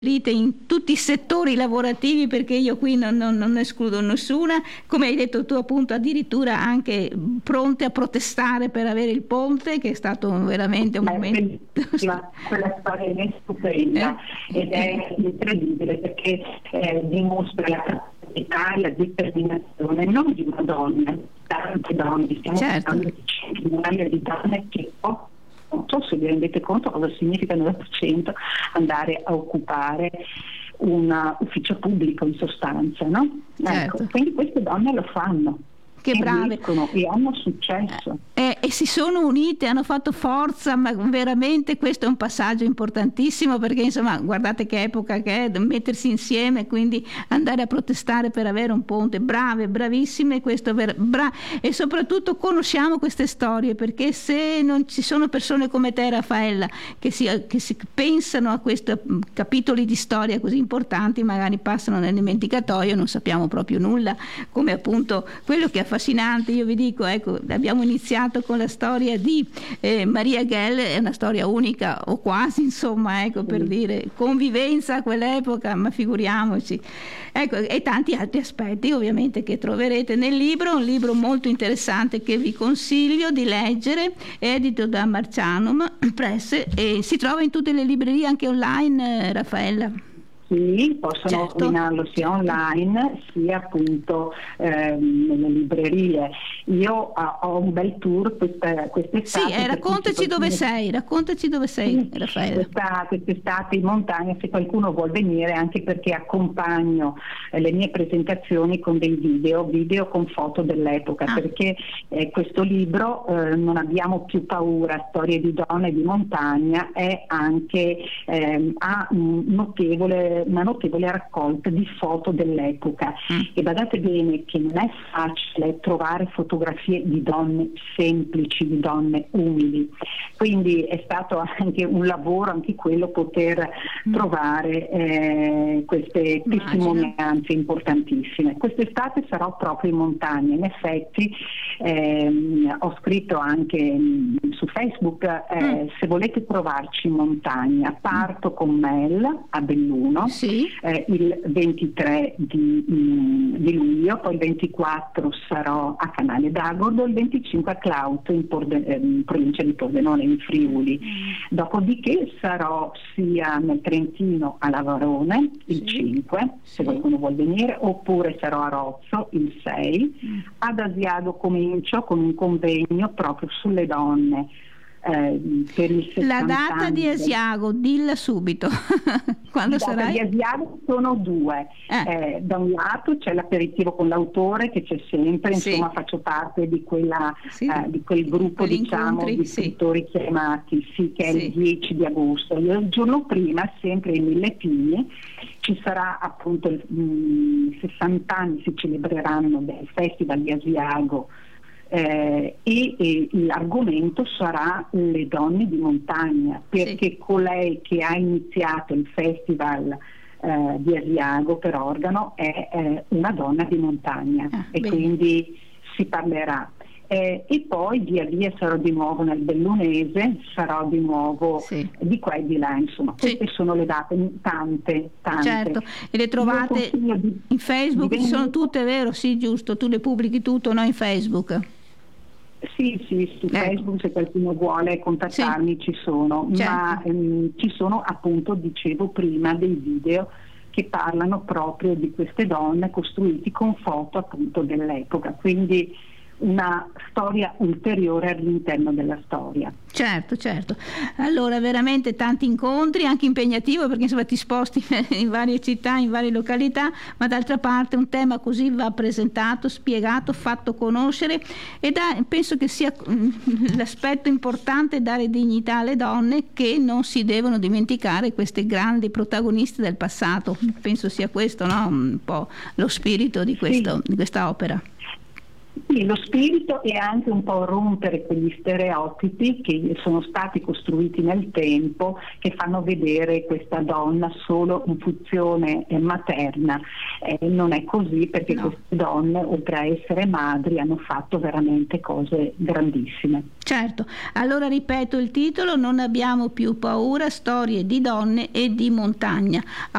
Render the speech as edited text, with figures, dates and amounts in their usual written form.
in tutti i settori lavorativi, perché io qui non escludo nessuna, come hai detto tu appunto, addirittura anche pronte a protestare per avere il ponte, che è stato veramente un momento. Quella storia è stupenda ed è incredibile, perché dimostra la capacità e la determinazione non di una donna, tante donne, stiamo parlando di centinaia di donne che non so se vi rendete conto cosa significa 9% andare a occupare un ufficio pubblico, in sostanza, no? Certo. Ecco, quindi queste donne lo fanno. Che brave, e hanno successo e si sono unite, hanno fatto forza, ma veramente questo è un passaggio importantissimo, perché insomma guardate che epoca che è, mettersi insieme, quindi andare a protestare per avere un ponte. Brave, bravissime, questo e soprattutto conosciamo queste storie, perché se non ci sono persone come te, Raffaella, che si pensano a questi capitoli di storia così importanti, magari passano nel dimenticatoio, non sappiamo proprio nulla, come appunto quello che affascinante. Io vi dico, ecco, abbiamo iniziato con la storia di Maria Gell, è una storia unica o quasi, insomma, ecco, per dire convivenza a quell'epoca, ma figuriamoci, ecco, e tanti altri aspetti ovviamente che troverete nel libro, un libro molto interessante che vi consiglio di leggere, edito da Marcianum Press e si trova in tutte le librerie, anche online, Raffaella. Sì, possono ordinarlo sia online sia appunto nelle librerie. Io ho un bel tour quest'estate. Sì, raccontaci dove sei, Raffaella. Quest'estate in montagna, se qualcuno vuol venire, anche perché accompagno le mie presentazioni con dei video con foto dell'epoca, perché questo libro, Non abbiamo più paura, storie di donne di montagna, è anche ha una notevole raccolta di foto dell'epoca e badate bene che non è facile trovare fotografie di donne semplici, di donne umili, quindi è stato anche un lavoro, anche quello, poter trovare queste testimonianze importantissime. Quest'estate sarò proprio in montagna, in effetti ho scritto anche su Facebook, se volete trovarci in montagna, parto con Mel a Belluno il 23 di luglio, poi il 24 sarò a Canale d'Agordo, il 25 a Clauto in provincia di Pordenone, in Friuli. Dopodiché sarò sia nel Trentino a Lavarone il 5, se qualcuno vuol venire, oppure sarò a Rozzo il 6. Ad Asiago comincio con un convegno proprio sulle donne. Per il la data di Asiago, dilla subito. Quando sarai? Di Asiago sono due, da un lato c'è l'aperitivo con l'autore che c'è sempre, insomma faccio parte di quella di quel gruppo, diciamo, di scrittori chiamati, che è il 10 di agosto. Il giorno prima, sempre in Mille Pini, ci sarà appunto 60 anni, si celebreranno del Festival di Asiago. E l'argomento sarà le donne di montagna, perché colei che ha iniziato il festival di Asiago per Organo è una donna di montagna quindi si parlerà. E poi via via sarò di nuovo nel Bellunese, sarò di nuovo di qua e di là, insomma. Queste sono le date, tante. Certo, e le trovate in Facebook, ci sono tutte, vero? Sì, giusto, tu le pubblichi tutto, no, in Facebook? Sì, su Facebook, se qualcuno vuole contattarmi ci sono, ma ci sono, appunto, dicevo prima, dei video che parlano proprio di queste donne costruiti con foto appunto dell'epoca, quindi una storia ulteriore all'interno della storia. Certo. Allora veramente tanti incontri, anche impegnativo, perché insomma ti sposti in varie città, in varie località, ma d'altra parte un tema così va presentato, spiegato, fatto conoscere, e penso che sia l'aspetto importante, dare dignità alle donne, che non si devono dimenticare queste grandi protagoniste del passato. Penso sia questo, no? Un po' lo spirito di questa opera. Sì, lo spirito è anche un po' rompere quegli stereotipi che sono stati costruiti nel tempo, che fanno vedere questa donna solo in funzione materna. Non è così, perché queste donne, oltre a essere madri, hanno fatto veramente cose grandissime. Certo, allora ripeto il titolo: Non abbiamo più paura, storie di donne e di montagna.